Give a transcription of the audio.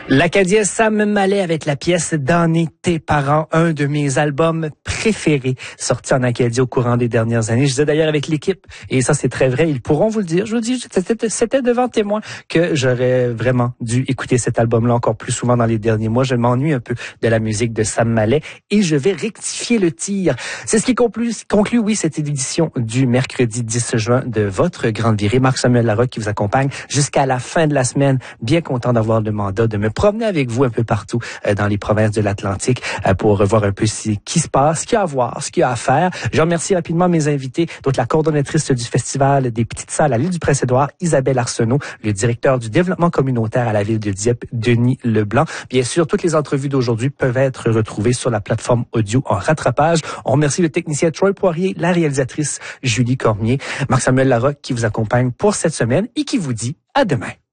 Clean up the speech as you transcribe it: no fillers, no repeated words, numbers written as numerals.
L'Acadien Sam Mallet avec la pièce Dans tes parents, un de mes albums préférés, sorti en Acadie au courant des dernières années. Je disais d'ailleurs avec l'équipe, et ça c'est très vrai, ils pourront vous le dire. Je vous dis, c'était devant témoin que j'aurais vraiment dû écouter cet album-là encore plus souvent dans les derniers mois. Je m'ennuie un peu de la musique de Sam Mallet et je vais rectifier le tir. C'est ce qui conclut, oui, cette édition du mercredi 10 juin de votre Grande Virée. Marc-Samuel Larocque qui vous accompagne jusqu'à la fin de la semaine. Bien content d'avoir le mandat de me promener avec vous un peu partout dans les provinces de l'Atlantique pour revoir un peu ce qui se passe, ce qu'il y a à voir, ce qu'il y a à faire. Je remercie rapidement mes invités, donc la coordonnatrice du Festival des Petites Salles à l'île du Prince-Édouard, Isabelle Arsenault, le directeur du développement communautaire à la ville de Dieppe, Denis Leblanc. Bien sûr, toutes les entrevues d'aujourd'hui peuvent être retrouvées sur la plateforme audio en rattrapage. On remercie le technicien Troy Poirier, la réalisatrice Julie Cormier, Marc-Samuel Larocque qui vous accompagne pour cette semaine et qui vous dit à demain.